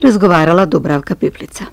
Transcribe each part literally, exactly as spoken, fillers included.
razgovarala Dubravka Piplica.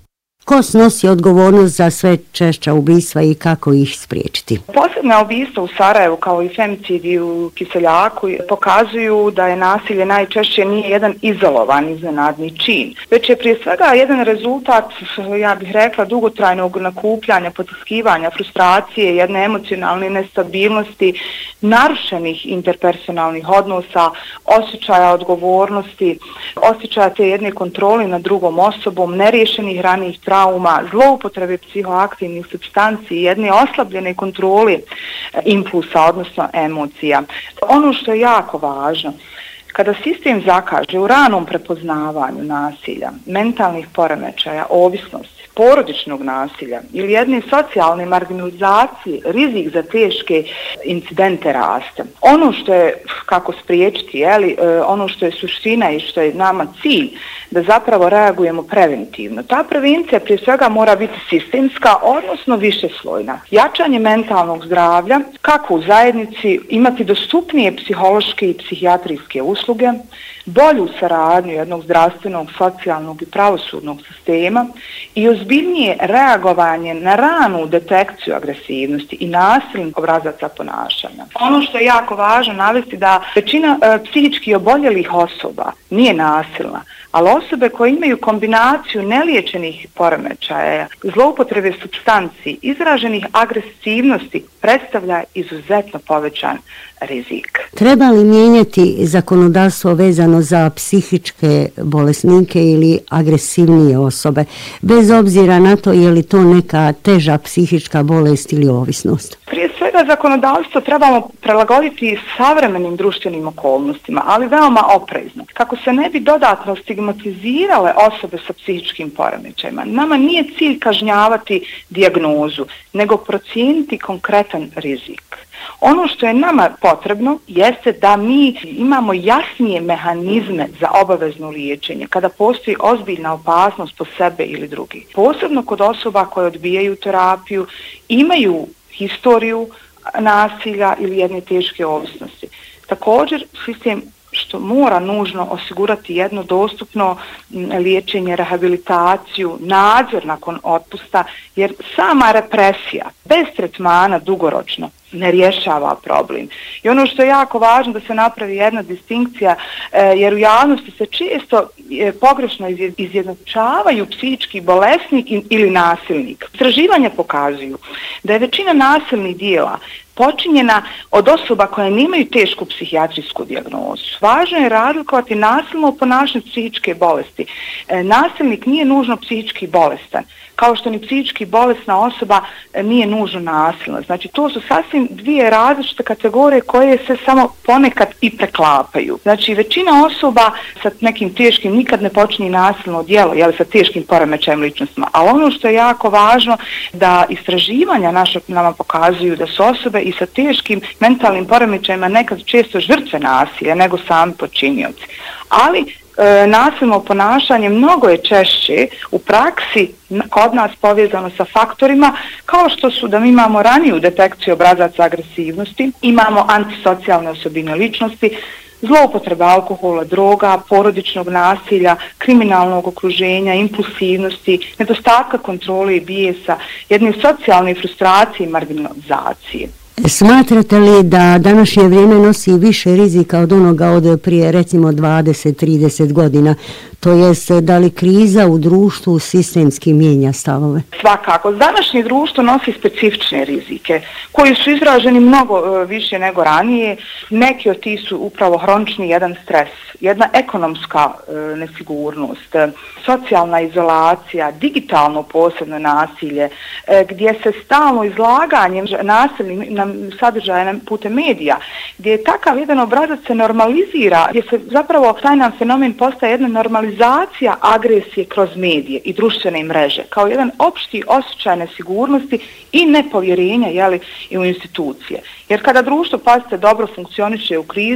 Ko snosi odgovornost za sve češća ubistva i kako ih spriječiti? Posebna ubistva u Sarajevu kao i femicidi u Kiseljaku pokazuju da je nasilje najčešće nije jedan izolovan iznenadni čin, već je prije svega jedan rezultat, ja bih rekla, dugotrajnog nakupljanja, potiskivanja, frustracije, jedne emocionalne nestabilnosti, narušenih interpersonalnih odnosa, osjećaja odgovornosti, osjećaja te jedne kontrole nad drugom osobom, neriješenih ranijih trauma, zloupotrebe psihoaktivnih supstanci, jedne oslabljene kontrole impulsa, odnosno emocija. Ono što je jako važno, kada sistem zakaže u ranom prepoznavanju nasilja, mentalnih poremećaja, ovisnosti, porodičnog nasilja ili jedne socijalne marginalizacije, rizik za teške incidente raste. Ono što je, kako spriječiti, jeli, ono što je suština i što je nama cilj, da zapravo reagujemo preventivno. Ta prevencija prije svega mora biti sistemska, odnosno višeslojna. Jačanje mentalnog zdravlja, kako u zajednici, imati dostupnije psihološke i psihijatrijske usluge, bolju saradnju jednog zdravstvenog, socijalnog i pravosudnog sistema i ozbiljnije reagovanje na ranu detekciju agresivnosti i nasilnih obrazaca ponašanja. Ono što je jako važno navesti da većina e, psihički oboljelih osoba nije nasilna, ali osobe koje imaju kombinaciju neliječenih poremećaja, zloupotrebe supstanci, izraženih agresivnosti predstavlja izuzetno povećan rizik. Treba li mijenjati zakonodavstvo vezano za psihičke bolesnike ili agresivnije osobe, bez obzira na to je li to neka teža psihička bolest ili ovisnost? Prije svega zakonodavstvo trebamo prilagoditi savremenim društvenim okolnostima, ali veoma oprezno, kako se ne bi dodatno stigmatizirale osobe sa psihičkim poremećajima. Nama nije cilj kažnjavati dijagnozu, nego procijeniti konkretan rizik. Ono što je nama potrebno jeste da mi imamo jasnije mehanizme za obavezno liječenje kada postoji ozbiljna opasnost po sebe ili drugi. Posebno kod osoba koje odbijaju terapiju, imaju historiju nasilja ili jedne teške ovisnosti. Također, sistem što mora nužno osigurati jedno dostupno liječenje, rehabilitaciju, nadzor nakon otpusta, jer sama represija bez tretmana dugoročno ne rješava problem. I ono što je jako važno da se napravi jedna distinkcija, jer u javnosti se često pogrešno izjednačavaju psihički bolesnik ili nasilnik. Istraživanja pokazuju da je većina nasilnih dijela počinjena od osoba koje nemaju tešku psihijatrijsku dijagnozu. Važno je razlikovati nasilno ponašanje psihičke bolesti. E, nasilnik nije nužno psihički bolestan, kao što ni psihički bolesna osoba nije nužno nasilna. Znači, to su sasvim dvije različite kategorije koje se samo ponekad i preklapaju. Znači, većina osoba sa nekim teškim nikad ne počinje nasilno djelo, jel, sa teškim poremećajem ličnostima. Ali ono što je jako važno, da istraživanja naša nama pokazuju da su osobe i sa teškim mentalnim poremećajima nekad često žrtve nasilja nego sami počinioci. Ali e, nasilno ponašanje mnogo je češće u praksi kod nas povezano sa faktorima kao što su da mi imamo raniju detekciju obrazaca agresivnosti, imamo antisocijalne osobine ličnosti, zloupotreba alkohola, droga, porodičnog nasilja, kriminalnog okruženja, impulsivnosti, nedostatka kontrole i bijesa, jedne socijalne frustracije i marginalizacije. Smatrate li da današnje vrijeme nosi više rizika od onoga od prije recimo dvadeset do trideset godina? To jest, da li kriza u društvu sistemski mijenja stavove? Svakako. Današnje društvo nosi specifične rizike koji su izraženi mnogo e, više nego ranije. Neki od tih su upravo hronični jedan stres, jedna ekonomska e, nesigurnost, e, socijalna izolacija, digitalno posebno nasilje, e, gdje se stalno izlaganjem nasilnim sadržaja putem medija, gdje je takav jedan obrazac se normalizira, gdje se zapravo taj nam fenomen postaje jedna normalizacija agresije kroz medije i društvene mreže, kao jedan opšti osjećaj nesigurnosti i nepovjerenja, jeli, i u institucije. Jer kada društvo, pazite, dobro funkcioniše u krizi,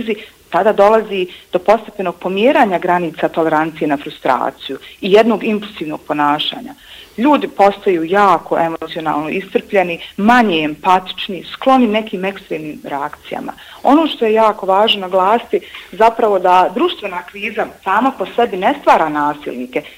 tada dolazi do postepenog pomjeranja granica tolerancije na frustraciju i jednog impulsivnog ponašanja. Ljudi postaju jako emocionalno iscrpljeni, manje empatični, skloni nekim ekstremnim reakcijama. Ono što je jako važno naglasiti zapravo da društvena kriza sama po sebi ne stvara nasilnike,